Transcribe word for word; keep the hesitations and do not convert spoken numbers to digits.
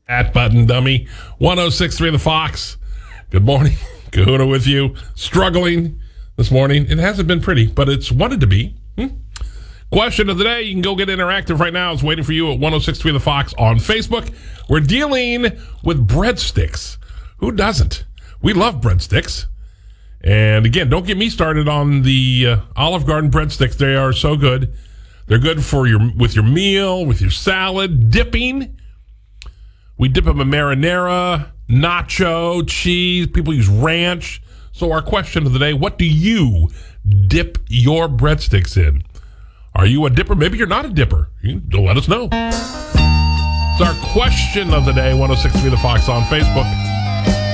At Button Dummy. one oh six point three The Fox. Good morning. Kahuna with you. Struggling this morning. It hasn't been pretty, but it's wanted to be. Hmm? Question of the day. You can go get interactive right now. It's waiting for you at one oh six point three The Fox on Facebook. We're dealing with breadsticks. Who doesn't? We love breadsticks. And again, don't get me started on the uh, Olive Garden breadsticks. They are so good. They're good for your with your meal, with your salad, dipping. We dip them in marinara, nacho, cheese. People use ranch. So our question of the day, what do you dip your breadsticks in? Are you a dipper? Maybe you're not a dipper. You can let us know. It's our question of the day, one oh six point three The Fox on Facebook.